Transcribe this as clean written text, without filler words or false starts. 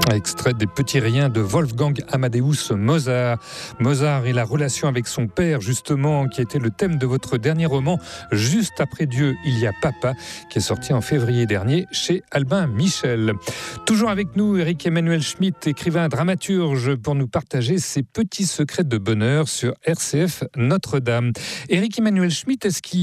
Extrait des Petits Riens de Wolfgang Amadeus Mozart. Mozart et la relation avec son père, justement, qui était le thème de votre dernier roman, Juste après Dieu, il y a papa, qui est sorti en février dernier chez Albin Michel. Toujours avec nous, Éric-Emmanuel Schmitt, écrivain dramaturge, pour nous partager ses petits secrets de bonheur sur RCF Notre-Dame. Éric-Emmanuel Schmitt, est-ce qu'il